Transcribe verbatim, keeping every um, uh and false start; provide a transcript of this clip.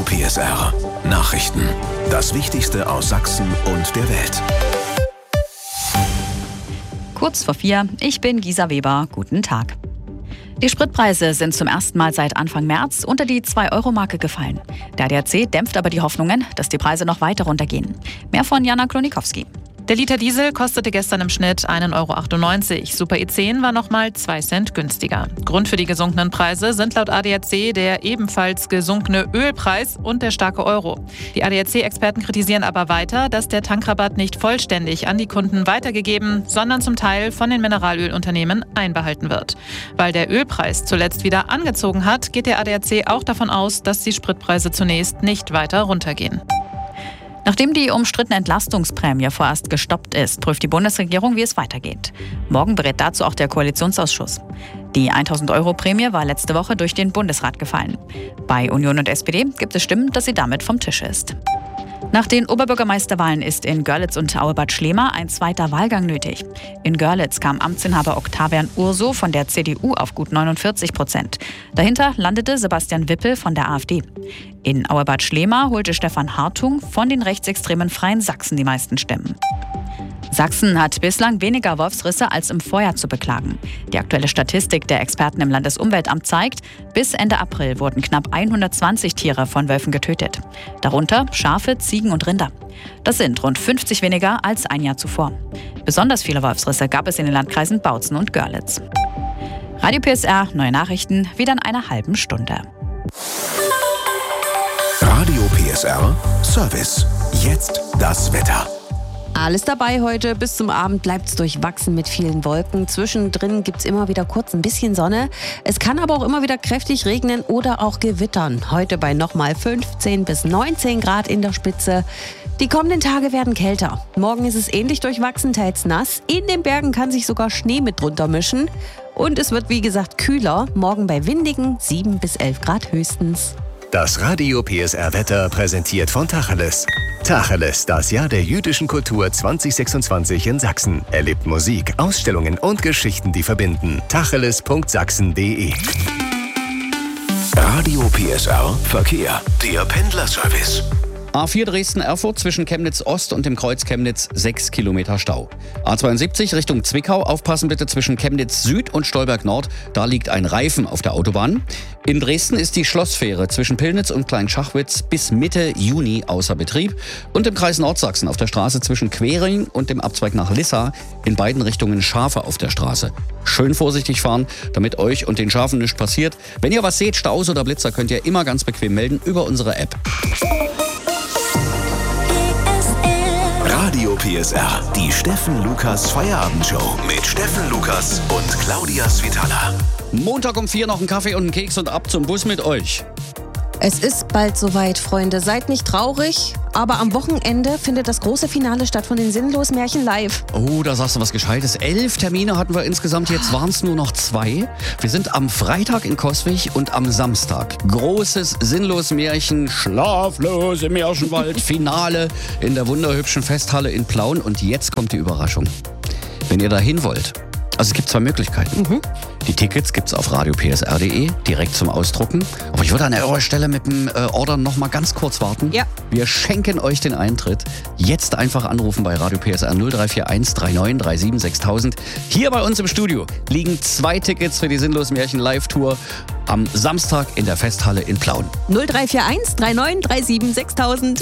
P S R. Nachrichten. Das Wichtigste aus Sachsen und der Welt. Kurz vor vier, ich bin Gisa Weber. Guten Tag. Die Spritpreise sind zum ersten Mal seit Anfang März unter die zwei Euro Marke gefallen. Der A D A C dämpft aber die Hoffnungen, dass die Preise noch weiter runtergehen. Mehr von Jana Klonikowski. Der Liter Diesel kostete gestern im Schnitt ein Euro achtundneunzig. Super E zehn war nochmal zwei Cent günstiger. Grund für die gesunkenen Preise sind laut A D A C der ebenfalls gesunkene Ölpreis und der starke Euro. Die A D A C-Experten kritisieren aber weiter, dass der Tankrabatt nicht vollständig an die Kunden weitergegeben, sondern zum Teil von den Mineralölunternehmen einbehalten wird. Weil der Ölpreis zuletzt wieder angezogen hat, geht der A D A C auch davon aus, dass die Spritpreise zunächst nicht weiter runtergehen. Nachdem die umstrittene Entlastungsprämie vorerst gestoppt ist, prüft die Bundesregierung, wie es weitergeht. Morgen berät dazu auch der Koalitionsausschuss. Die tausend Euro Prämie war letzte Woche durch den Bundesrat gefallen. Bei Union und S P D gibt es Stimmen, dass sie damit vom Tisch ist. Nach den Oberbürgermeisterwahlen ist in Görlitz und Auebad Schlema ein zweiter Wahlgang nötig. In Görlitz kam Amtsinhaber Octavian Urso von der C D U auf gut neunundvierzig Prozent. Dahinter landete Sebastian Wippel von der AfD. In Auebad Schlema holte Stefan Hartung von den rechtsextremen Freien Sachsen die meisten Stimmen. Sachsen hat bislang weniger Wolfsrisse als im Vorjahr zu beklagen. Die aktuelle Statistik der Experten im Landesumweltamt zeigt, bis Ende April wurden knapp hundertzwanzig Tiere von Wölfen getötet. Darunter Schafe, Ziegen und Rinder. Das sind rund fünfzig weniger als ein Jahr zuvor. Besonders viele Wolfsrisse gab es in den Landkreisen Bautzen und Görlitz. Radio P S R, neue Nachrichten, wieder in einer halben Stunde. Radio P S R Service. Jetzt das Wetter. Alles dabei heute. Bis zum Abend bleibt es durchwachsen mit vielen Wolken. Zwischendrin gibt es immer wieder kurz ein bisschen Sonne. Es kann aber auch immer wieder kräftig regnen oder auch gewittern. Heute bei nochmal fünfzehn bis neunzehn Grad in der Spitze. Die kommenden Tage werden kälter. Morgen ist es ähnlich durchwachsen, teils nass. In den Bergen kann sich sogar Schnee mit drunter mischen. Und es wird wie gesagt kühler. Morgen bei windigen sieben bis elf Grad höchstens. Das Radio P S R Wetter präsentiert von Tacheles. Tacheles, das Jahr der jüdischen Kultur zwanzig sechsundzwanzig in Sachsen. Erlebt Musik, Ausstellungen und Geschichten, die verbinden. tacheles punkt sachsen punkt de. Radio P S R Verkehr. Der Pendlerservice. A vier Dresden-Erfurt zwischen Chemnitz Ost und dem Kreuz Chemnitz sechs Kilometer Stau. A zweiundsiebzig Richtung Zwickau, aufpassen bitte zwischen Chemnitz Süd und Stolberg Nord, da liegt ein Reifen auf der Autobahn. In Dresden ist die Schlossfähre zwischen Pillnitz und Kleinschachwitz bis Mitte Juni außer Betrieb. Und im Kreis Nordsachsen auf der Straße zwischen Quering und dem Abzweig nach Lissa in beiden Richtungen Schafe auf der Straße. Schön vorsichtig fahren, damit euch und den Schafen nichts passiert. Wenn ihr was seht, Staus oder Blitzer, könnt ihr immer ganz bequem melden über unsere App. Radio P S R, die Steffen Lukas Feierabendshow mit Steffen Lukas und Claudia Svitala. Montag um vier noch einen Kaffee und einen Keks und ab zum Bus mit euch. Es ist bald soweit, Freunde. Seid nicht traurig, aber am Wochenende findet das große Finale statt von den Sinnlos-Märchen live. Oh, da sagst du was Gescheites. Elf Termine hatten wir insgesamt, jetzt waren es nur noch zwei. Wir sind am Freitag in Coswig und am Samstag. Großes Sinnlos-Märchen, Schlaflos im Märchenwald, Finale in der wunderhübschen Festhalle in Plauen. Und jetzt kommt die Überraschung. Wenn ihr da hin wollt, also es gibt zwei Möglichkeiten. Mhm. Die Tickets gibt's auf radio p s r punkt de, direkt zum Ausdrucken. Aber ich würde an eurer Stelle mit dem äh, Ordern noch mal ganz kurz warten. Ja. Wir schenken euch den Eintritt. Jetzt einfach anrufen bei Radio P S R null drei vier eins drei neun drei sieben sechstausend. Hier bei uns im Studio liegen zwei Tickets für die Sinnlos-Märchen Live-Tour am Samstag in der Festhalle in Plauen. null drei vier eins drei neun drei sieben sechstausend.